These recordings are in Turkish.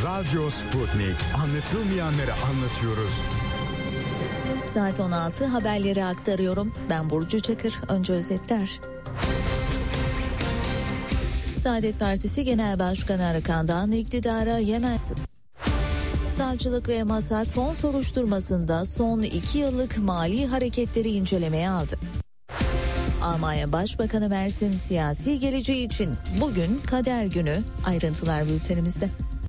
Radyo Sputnik. Anlatılmayanları anlatıyoruz. Saat 16 haberleri aktarıyorum. Ben Burcu Çakır. Önce özetler. Saadet Partisi Genel Başkanı Arıkan'dan iktidara yemez. Savcılık ve MASAK fon soruşturmasında son 2 yıllık mali hareketleri incelemeye aldı. Almanya Başbakanı Merz'in siyasi geleceği için bugün kader günü. Ayrıntılar bültenimizde.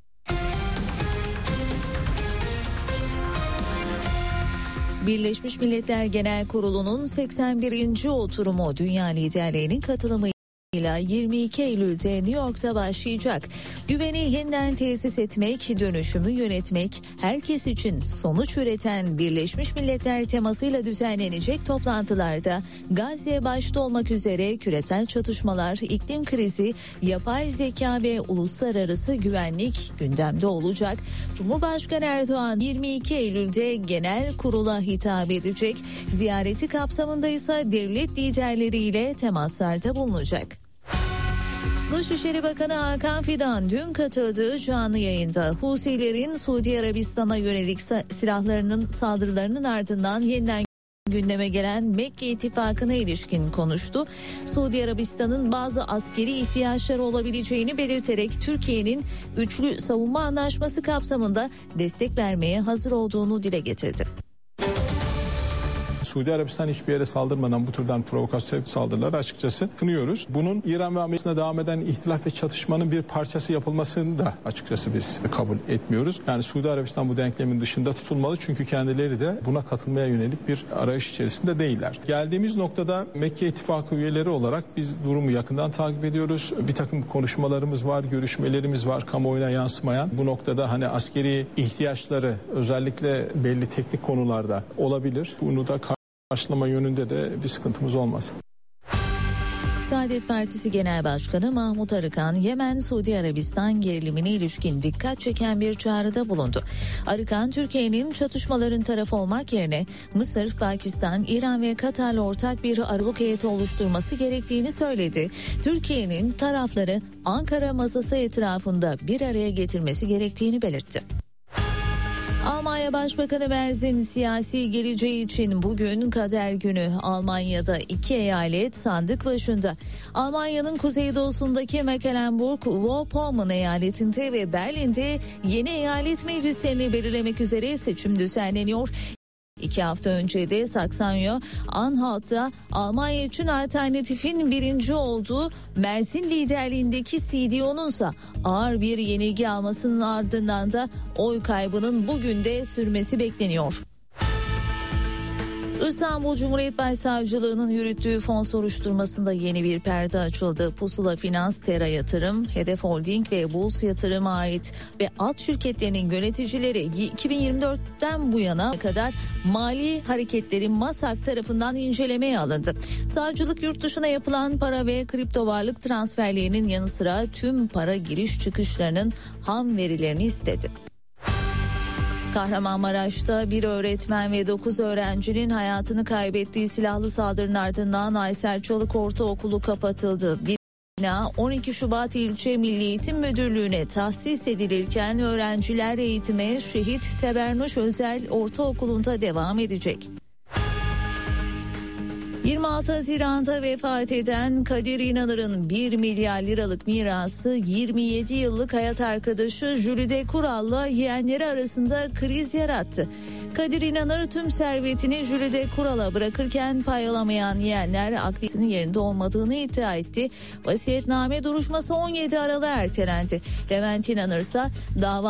Birleşmiş Milletler Genel Kurulu'nun 81. oturumu dünya liderlerinin katılımıyla 22 Eylül'de New York'ta başlayacak. Güveni yeniden tesis etmek, dönüşümü yönetmek, herkes için sonuç üreten Birleşmiş Milletler temasıyla düzenlenecek toplantılarda Gazze başta olmak üzere küresel çatışmalar, iklim krizi, yapay zeka ve uluslararası güvenlik gündemde olacak. Cumhurbaşkanı Erdoğan 22 Eylül'de genel kurula hitap edecek. Ziyareti kapsamında ise devlet liderleriyle temaslarda bulunacak. Dışişleri Bakanı Hakan Fidan dün katıldığı canlı yayında Husilerin Suudi Arabistan'a yönelik silahlarının saldırılarının ardından yeniden gündeme gelen Mekke ittifakına ilişkin konuştu. Suudi Arabistan'ın bazı askeri ihtiyaçları olabileceğini belirterek Türkiye'nin üçlü savunma anlaşması kapsamında destek vermeye hazır olduğunu dile getirdi. Suudi Arabistan hiçbir yere saldırmadan bu türden provokasyon saldırıları açıkçası kınıyoruz. Bunun İran ve Amerika'da devam eden ihtilaf ve çatışmanın bir parçası yapılmasını da açıkçası biz kabul etmiyoruz. Yani Suudi Arabistan bu denklemin dışında tutulmalı çünkü kendileri de buna katılmaya yönelik bir arayış içerisinde değiller. Geldiğimiz noktada Mekke İttifakı üyeleri olarak biz durumu yakından takip ediyoruz. Bir takım konuşmalarımız var, görüşmelerimiz var kamuoyuna yansımayan. Bu noktada hani askeri ihtiyaçları özellikle belli teknik konularda olabilir. Bunu da karşılama yönünde de bir sıkıntımız olmaz. Saadet Partisi Genel Başkanı Mahmut Arıkan, Yemen-Suudi Arabistan gerilimine ilişkin dikkat çeken bir çağrıda bulundu. Arıkan, Türkiye'nin çatışmaların tarafı olmak yerine Mısır, Pakistan, İran ve Katar'la ortak bir Araluk heyeti oluşturması gerektiğini söyledi. Türkiye'nin tarafları Ankara masası etrafında bir araya getirmesi gerektiğini belirtti. Almanya Başbakanı Merz'in siyasi geleceği için bugün kader günü. Almanya'da 2 eyalet sandık başında. Almanya'nın kuzeydoğusundaki Mecklenburg-Vorpommern eyaletinde ve Berlin'de yeni eyalet meclislerini belirlemek üzere seçim düzenleniyor. 2 hafta önce de Saksanya-Anhalt'ta Almanya için alternatifin birinci olduğu Merz'in liderliğindeki CDU'nun ise ağır bir yenilgi almasının ardından da oy kaybının bugün de sürmesi bekleniyor. İstanbul Cumhuriyet Başsavcılığı'nın yürüttüğü fon soruşturmasında yeni bir perde açıldı. Pusula Finans, Tera Yatırım, Hedef Holding ve Bulls Yatırım'a ait ve alt şirketlerinin yöneticileri 2024'ten bu yana kadar mali hareketleri MASAK tarafından incelemeye alındı. Savcılık yurt dışına yapılan para ve kripto varlık transferlerinin yanı sıra tüm para giriş çıkışlarının ham verilerini istedi. Kahramanmaraş'ta bir öğretmen ve 9 öğrencinin hayatını kaybettiği silahlı saldırının ardından Aysel Çalık Ortaokulu kapatıldı. Bina 12 Şubat İlçe Milli Eğitim Müdürlüğü'ne tahsis edilirken öğrenciler eğitime Şehit Tebernuş Özel Ortaokulu'nda devam edecek. 26 Haziran'da vefat eden Kadir İnanır'ın 1 milyar liralık mirası 27 yıllık hayat arkadaşı Jülide Kural'la yeğenleri arasında kriz yarattı. Kadir İnanır tüm servetini Jülide Kural'a bırakırken pay alamayan yeğenler aklisinin yerinde olmadığını iddia etti. Vasiyetname duruşması 17 Aralık'a ertelendi. Levent İnanır ise dava